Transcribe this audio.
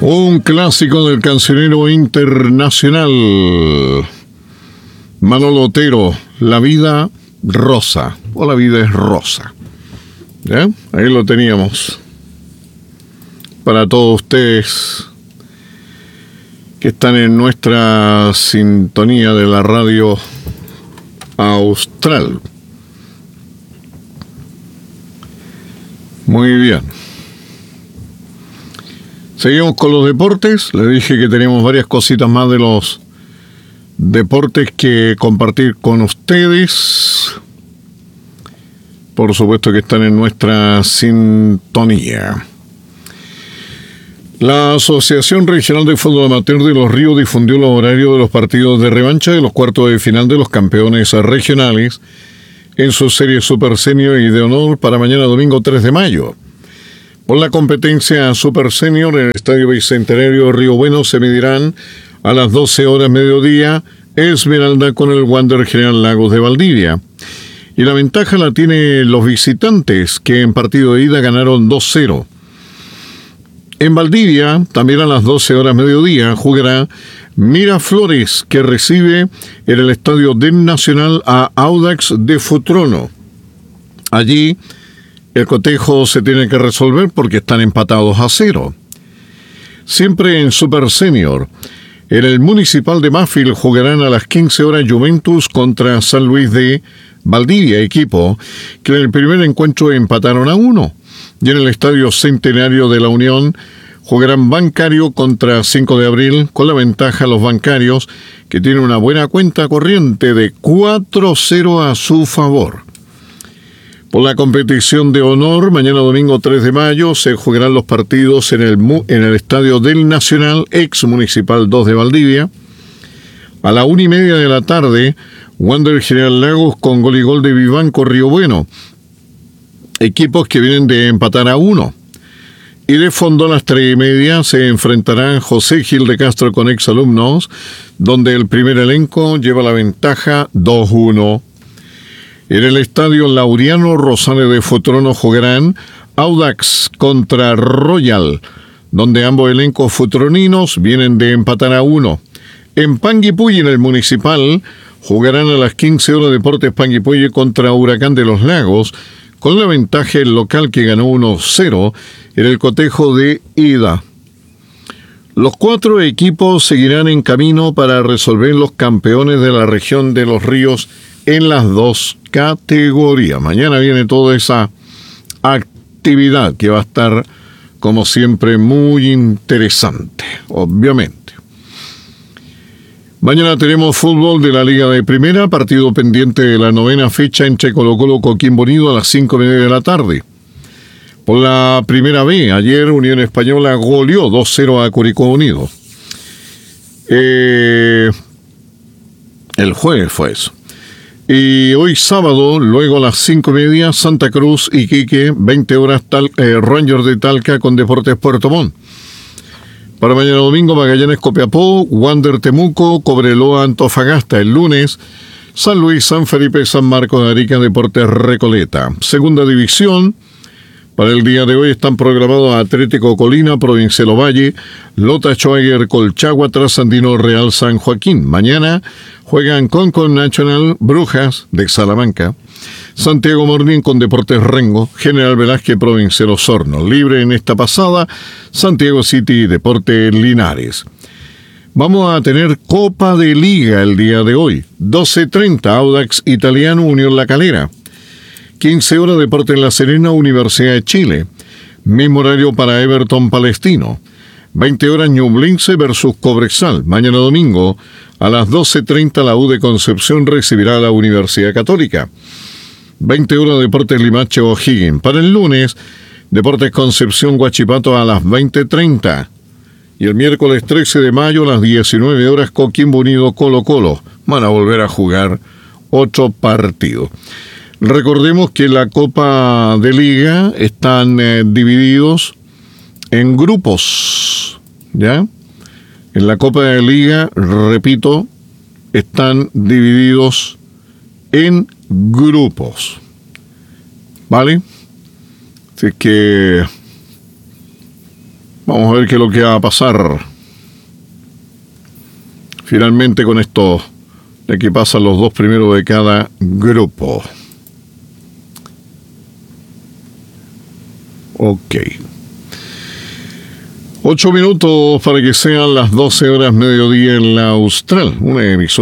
Un clásico del cancionero internacional. Manolo Otero, La vida rosa, o La vida es rosa. ¿Ya? Ahí lo teníamos. Para todos ustedes que están en nuestra sintonía de la radio austral. Muy bien. Seguimos con los deportes. Le dije que teníamos varias cositas más de los deportes que compartir con ustedes. Por supuesto que están en nuestra sintonía. La Asociación Regional de Fútbol Amateur de Los Ríos difundió los horarios de los partidos de revancha de los cuartos de final de los campeones regionales en su serie Super Senior y de honor para mañana domingo 3 de mayo. Por la competencia Super Senior en el Estadio Bicentenario Río Bueno se medirán a las 12 horas mediodía Esmeralda con el Wander General Lagos de Valdivia. Y la ventaja la tienen los visitantes, que en partido de ida ganaron 2-0. En Valdivia, también a las 12 horas mediodía, jugará Miraflores, que recibe en el Estadio del Nacional a Audax de Futrono. Allí el cotejo se tiene que resolver porque están empatados a 0. Siempre en Super Senior, en el Municipal de Mafil jugarán a las 15 horas Juventus contra San Luis de Valdivia, equipo que en el primer encuentro empataron a 1. Y en el Estadio Centenario de la Unión jugarán Bancario contra 5 de abril, con la ventaja los bancarios, que tienen una buena cuenta corriente de 4-0 a su favor. Por la competición de honor, mañana domingo 3 de mayo se jugarán los partidos en el Estadio del Nacional, ex Municipal 2 de Valdivia. A la 1:30 de la tarde, Wander General Lagos con gol y gol de Vivanco Río Bueno. Equipos que vienen de empatar a 1. Y de fondo a las 3:30 se enfrentarán José Gil de Castro con exalumnos, donde el primer elenco lleva la ventaja 2-1. En el Estadio Laureano Rosales de Futrono jugarán Audax contra Royal, donde ambos elencos futroninos vienen de empatar a 1. En Panguipulli, en el Municipal, jugarán a las 15 horas Deportes Panguipulli contra Huracán de los Lagos, con la ventaja el local que ganó 1-0 en el cotejo de ida. Los 4 equipos seguirán en camino para resolver los campeones de la región de Los Ríos en las 2 categorías. Mañana viene toda esa actividad que va a estar, como siempre, muy interesante, obviamente. Mañana tenemos fútbol de la Liga de Primera, partido pendiente de la 9ª fecha entre Colo-Colo Coquimbo Unido a las 5:30 de la tarde. Por la primera vez, ayer Unión Española goleó 2-0 a Curicó Unido. El jueves fue eso. Y hoy sábado, luego a las 5:30, Santa Cruz, Iquique, 20 horas, Rangers de Talca con Deportes Puerto Montt. Para mañana domingo, Magallanes Copiapó, Wander Temuco, Cobreloa Antofagasta. El lunes, San Luis, San Felipe, San Marcos de Arica, Deportes Recoleta. Segunda división, para el día de hoy están programados Atlético Colina, Provincial Ovalle, Lota Schwager, Colchagua, Trasandino, Real San Joaquín. Mañana juegan Concon Nacional, Brujas de Salamanca, Santiago Morning con Deportes Rengo, General Velázquez, Provincial Osorno. Libre en esta pasada, Santiago City, Deportes Linares. Vamos a tener Copa de Liga el día de hoy. 12:30, Audax Italiano, Unión La Calera. 15 horas, Deportes La Serena, Universidad de Chile. Mismo horario para Everton Palestino. 20 horas, Ñublense versus Cobresal. Mañana domingo, a las 12:30, la U de Concepción recibirá a la Universidad Católica. 20 horas, Deportes Limache O'Higgins. Para el lunes, Deportes Concepción Huachipato a las 20:30. Y el miércoles 13 de mayo, a las 19 horas, Coquimbo Unido Colo-Colo. Van a volver a jugar otro partido. Recordemos que la Copa de Liga están divididos en grupos, ¿ya? En la Copa de Liga, repito, están divididos en grupos, ¿vale? Así que Vamos a ver qué es lo que va a pasar. Finalmente con esto de que pasan los 2 primeros de cada grupo. Ok. 8 minutos para que sean las 12 horas mediodía en la Austral. Una emisora